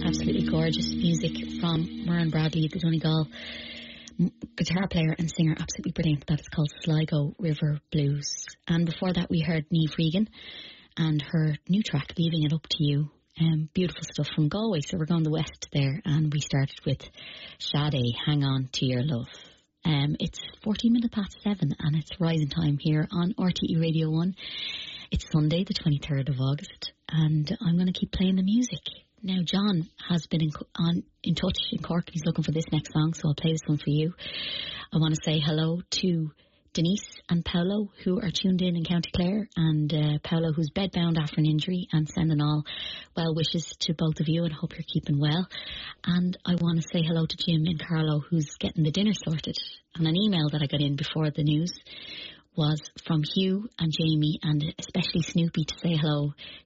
absolutely gorgeous music from Murren Bradley, the Donegal guitar player and singer, absolutely brilliant. That is called Sligo River Blues. And before that we heard Niamh Regan and her new track, Leaving It Up to You. Beautiful stuff from Galway, so we're going the west there, and we started with Sade, Hang On to Your Love. It's 14 minutes past 7 and it's rising time here on RTE Radio 1. It's Sunday the 23rd of August and I'm going to keep playing the music. Now John has been in touch in Cork. He's looking for this next song, so I'll play this one for you. I want to say hello to Denise and Paolo, who are tuned in County Clare, and Paolo, who's bedbound after an injury, and sending all well wishes to both of you and hope you're keeping well. And I want to say hello to Jim and Carlo, who's getting the dinner sorted. And an email that I got in before the news was from Hugh and Jamie, and especially Snoopy, to say hello